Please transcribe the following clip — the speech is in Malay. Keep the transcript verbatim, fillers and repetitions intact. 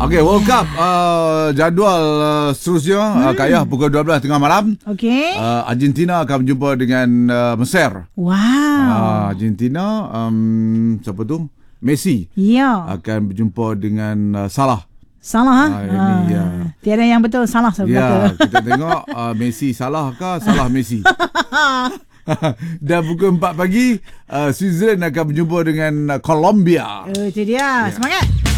Okey, World Cup uh, jadual uh, seterusnya hmm. uh, Kak Yah pukul dua belas tengah malam. Okey. Uh, Argentina akan berjumpa dengan uh, Mesir. Wow. Uh, Argentina um, siapa tu? Messi. Ya. Akan berjumpa dengan uh, Salah. Salah ha? Uh, ini uh, ya. Tiada yang betul salah saya Ya, kata. kita tengok uh, Messi Salah ke Salah Messi. Dan pukul empat pagi uh, Switzerland akan berjumpa dengan uh, Colombia. Uh, itu dia. Ya. Semangat.